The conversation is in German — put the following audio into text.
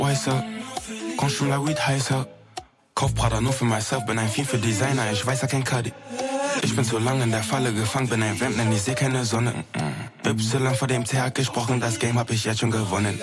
weißer, Konsum la Weed heißer. Kauf Prada nur für myself, bin ein Fiend für Designer, ich weiß ja kein Cardi. Ich bin zu lang in der Falle gefangen, bin ein Vamp, denn ich seh keine Sonne. Y vor dem TH gesprochen, das Game hab ich jetzt schon gewonnen.